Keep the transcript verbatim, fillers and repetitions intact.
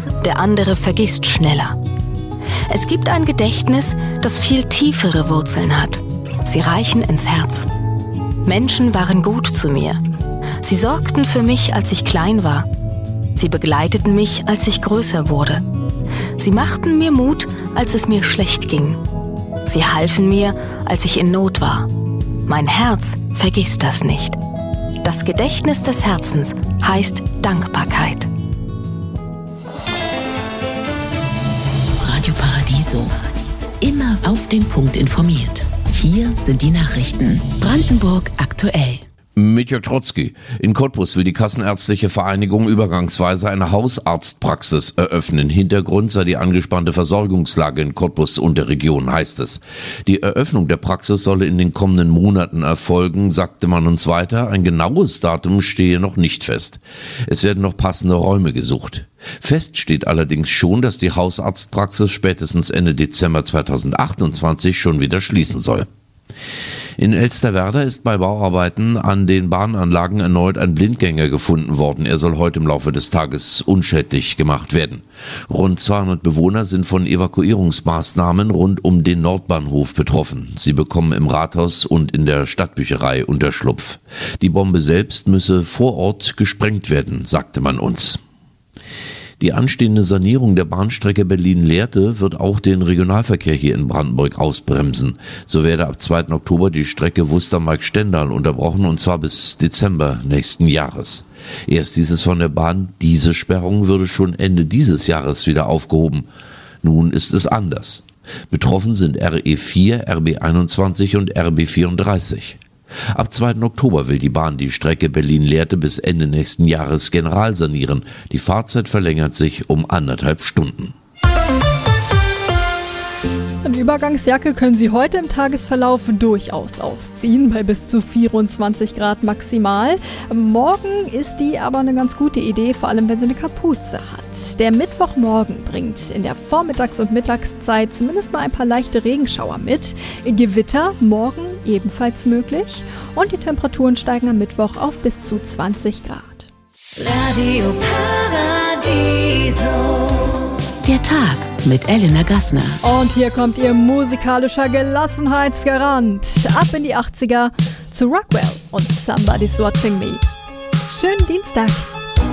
der andere vergisst schneller. Es gibt ein Gedächtnis, das viel tiefere Wurzeln hat. Sie reichen ins Herz. Menschen waren gut zu mir. Sie sorgten für mich, als ich klein war. Sie begleiteten mich, als ich größer wurde. Sie machten mir Mut, als es mir schlecht ging. Sie halfen mir, als ich in Not war. Mein Herz vergisst das nicht. Das Gedächtnis des Herzens heißt Dankbarkeit. Radio Paradiso. Immer auf den Punkt informiert. Hier sind die Nachrichten. Brandenburg aktuell. Mit Jörg Trotzki. In Cottbus will die Kassenärztliche Vereinigung übergangsweise eine Hausarztpraxis eröffnen. Hintergrund sei die angespannte Versorgungslage in Cottbus und der Region, heißt es. Die Eröffnung der Praxis solle in den kommenden Monaten erfolgen, sagte man uns weiter. Ein genaues Datum stehe noch nicht fest. Es werden noch passende Räume gesucht. Fest steht allerdings schon, dass die Hausarztpraxis spätestens Ende Dezember zweitausendachtundzwanzig schon wieder schließen soll. In Elsterwerda ist bei Bauarbeiten an den Bahnanlagen erneut ein Blindgänger gefunden worden. Er soll heute im Laufe des Tages unschädlich gemacht werden. Rund zweihundert Bewohner sind von Evakuierungsmaßnahmen rund um den Nordbahnhof betroffen. Sie bekommen im Rathaus und in der Stadtbücherei Unterschlupf. Die Bombe selbst müsse vor Ort gesprengt werden, sagte man uns. Die anstehende Sanierung der Bahnstrecke Berlin-Lehrte wird auch den Regionalverkehr hier in Brandenburg ausbremsen. So werde ab zweiten Oktober die Strecke Wustermark-Stendal unterbrochen, und zwar bis Dezember nächsten Jahres. Erst dieses von der Bahn, diese Sperrung würde schon Ende dieses Jahres wieder aufgehoben. Nun ist es anders. Betroffen sind R E vier, R B einundzwanzig und R B vierunddreißig. Ab zweiten Oktober will die Bahn die Strecke Berlin-Lehrte bis Ende nächsten Jahres generalsanieren. Die Fahrzeit verlängert sich um anderthalb Stunden. Eine Übergangsjacke können Sie heute im Tagesverlauf durchaus ausziehen, bei bis zu vierundzwanzig Grad maximal. Morgen ist die aber eine ganz gute Idee, vor allem wenn sie eine Kapuze hat. Der Mittwochmorgen bringt in der Vormittags- und Mittagszeit zumindest mal ein paar leichte Regenschauer mit. Gewitter morgen ebenfalls möglich und die Temperaturen steigen am Mittwoch auf bis zu zwanzig Grad. Radio Paradiso. Der Tag mit Elena Gassner. Und hier kommt Ihr musikalischer Gelassenheitsgarant. Ab in die achtziger zu Rockwell und Somebody's Watching Me. Schönen Dienstag.